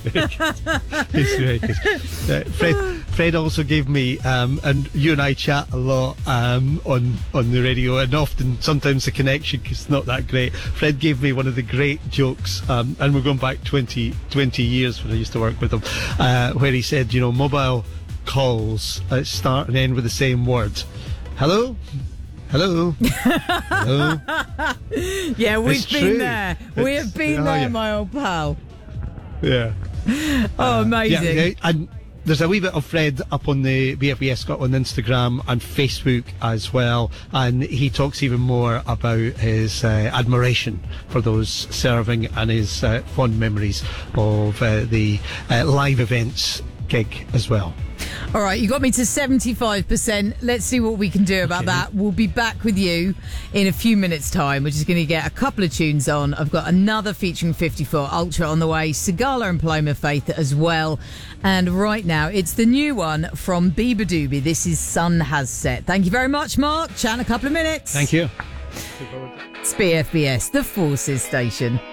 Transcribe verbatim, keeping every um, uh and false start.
very good. He's very good. Uh, Fred, Fred also gave me, um, and you and I chat a lot um, on on the radio, and often sometimes the connection is not that great. Fred gave me one of the great jokes, um, and we're going back twenty, twenty years when I used to work with him, uh, where he said, you know, mobile calls uh, start and end with the same word. Hello? Hello? Hello? Yeah, we've It's been true. there. We It's- have been oh, there, yeah. my old pal. Yeah. Oh, amazing. Yeah, yeah, and there's a wee bit of Fred up on the B F B S Scotland Instagram and Facebook as well, and he talks even more about his uh, admiration for those serving and his uh, fond memories of uh, the uh, live events gig as well. All right, you got me to seventy-five percent. Let's see what we can do about Okay. that. We'll be back with you in a few minutes' time. We're just going to get a couple of tunes on. I've got another featuring fifty-four Ultra on the way, Sigala and Paloma Faith as well. And right now, it's the new one from Bieber Doobie. This is Sun Has Set. Thank you very much, Mark. Chat in a couple of minutes. Thank you. It's B F B S, the Forces Station.